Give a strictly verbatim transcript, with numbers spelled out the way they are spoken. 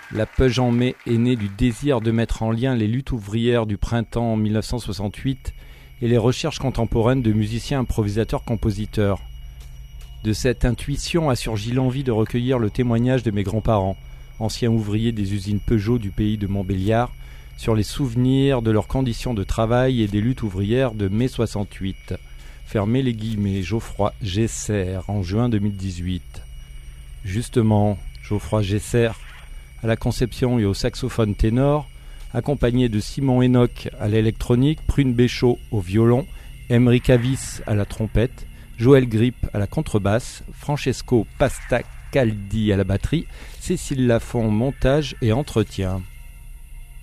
La Peuge en mai est née du désir de mettre en lien les luttes ouvrières du printemps dix-neuf cent soixante-huit et les recherches contemporaines de musiciens improvisateurs-compositeurs. De cette intuition a surgi l'envie de recueillir le témoignage de mes grands-parents, anciens ouvriers des usines Peugeot du pays de Montbéliard, sur les souvenirs de leurs conditions de travail et des luttes ouvrières de mai soixante-huit. Fermez les guillemets, Geoffroy Gesser, en juin deux mille dix-huit. Justement, Geoffroy Gesser, à la conception et au saxophone ténor, accompagné de Simon Enoch à l'électronique, Prune Béchot au violon, Emery Cavis à la trompette, Joël Grip à la contrebasse, Francesco Pastacaldi à la batterie, Cécile Lafont montage et entretien.